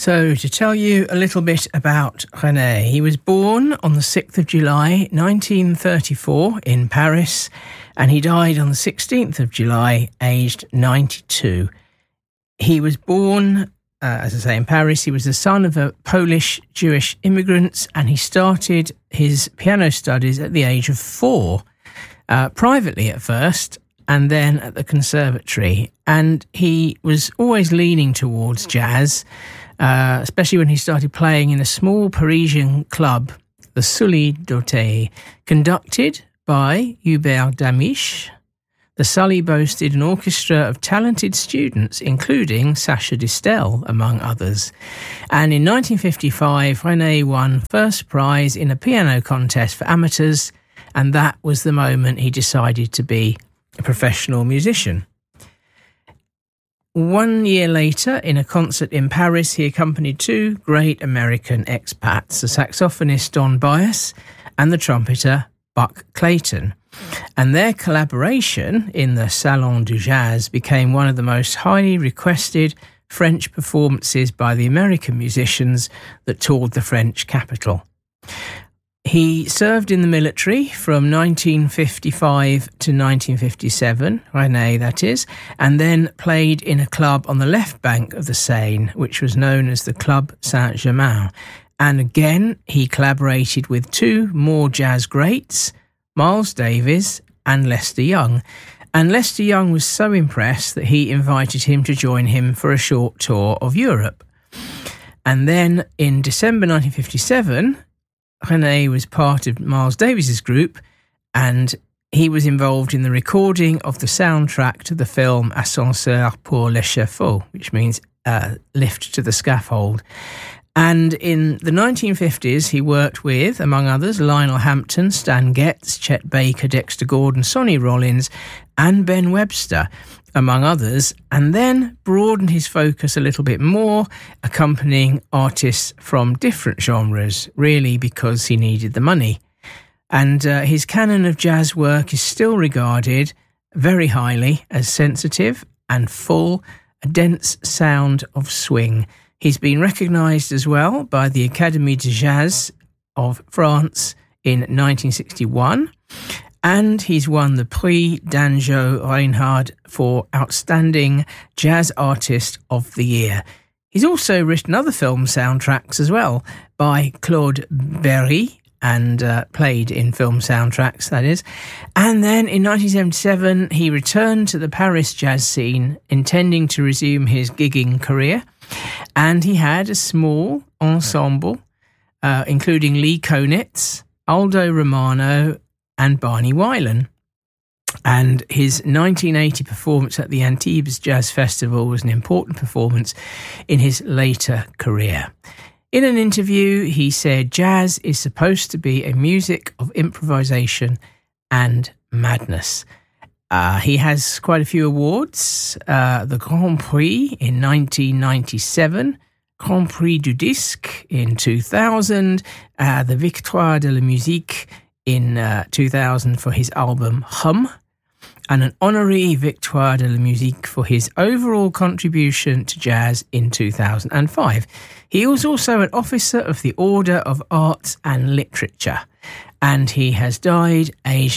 So, to tell you a little bit about René, he was born on the 6th of July 1934 in Paris, and he died on the 16th of July, aged 92. He was born, as I say, in Paris. He was the son of a Polish Jewish immigrants, and he started his piano studies at the age of 4, privately at first, and then at the conservatory. And he was always leaning towards jazz, especially when he started playing in a small Parisian club, the Sully d'Auteuil, conducted by Hubert Damisch. The Sully boasted an orchestra of talented students, including Sacha Distel, among others. And in 1955, René won first prize in a piano contest for amateurs, and that was the moment he decided to be a professional musician. 1 year later, in a concert in Paris, he accompanied two great American expats, the saxophonist Don Byas and the trumpeter Buck Clayton. And their collaboration in the Salon du Jazz became one of the most highly requested French performances by the American musicians that toured the French capital. He served in the military from 1955 to 1957, René that is, and then played in a club on the left bank of the Seine, which was known as the Club Saint-Germain. And again, he collaborated with two more jazz greats, Miles Davis and Lester Young. And Lester Young was so impressed that he invited him to join him for a short tour of Europe. And then in December 1957, René was part of Miles Davis's group, and he was involved in the recording of the soundtrack to the film Ascenseur pour l'échafaud, which means lift to the scaffold. And in the 1950s, he worked with, among others, Lionel Hampton, Stan Getz, Chet Baker, Dexter Gordon, Sonny Rollins, and Ben Webster, among others, and then broadened his focus a little bit more, accompanying artists from different genres, really because he needed the money. And his canon of jazz work is still regarded very highly as sensitive and full, a dense sound of swing. He's been recognised as well by the Académie de Jazz of France in 1961, and he's won the Prix d'Anjou Reinhardt for Outstanding Jazz Artist of the Year. He's also written other film soundtracks as well by Claude Berry, and played in film soundtracks, that is. And then in 1977, he returned to the Paris jazz scene, intending to resume his gigging career. And he had a small ensemble, including Lee Konitz, Aldo Romano, and Barney Weiland. And his 1980 performance at the Antibes Jazz Festival was an important performance in his later career. In an interview, he said, "Jazz is supposed to be a music of improvisation and madness." He has quite a few awards. The Grand Prix in 1997, Grand Prix du Disque in 2000, the Victoire de la Musique in 2000 for his album Hum, and an honorary Victoire de la Musique for his overall contribution to jazz in 2005. He was also an officer of the Order of Arts and Literature, and he has died aged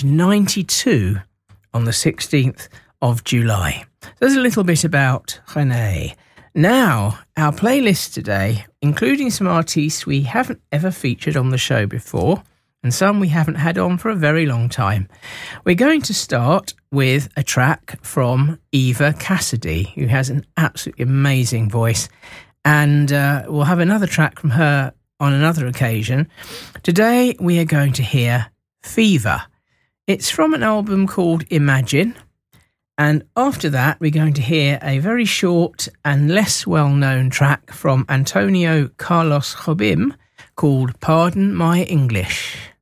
92 on the 16th of July. There's a little bit about René. Now, our playlist today, including some artists we haven't ever featured on the show before, and some we haven't had on for a very long time. We're going to start with a track from Eva Cassidy, who has an absolutely amazing voice, and we'll have another track from her on another occasion. Today we are going to hear Fever. It's from an album called Imagine, and after that we're going to hear a very short and less well-known track from Antonio Carlos Jobim called Pardon My English.